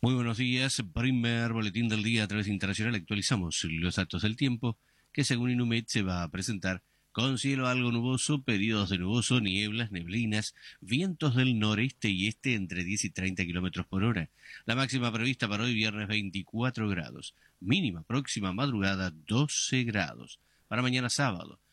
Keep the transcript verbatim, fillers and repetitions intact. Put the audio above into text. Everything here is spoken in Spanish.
Muy buenos días, primer boletín del día a través internacional. Actualizamos los datos del tiempo que según Inumet se va a presentar con cielo algo nuboso, periodos de nuboso, nieblas, neblinas, vientos del noreste y este entre diez y treinta kilómetros por hora. La máxima prevista para hoy viernes veinticuatro grados, mínima próxima madrugada doce grados. Para mañana sábado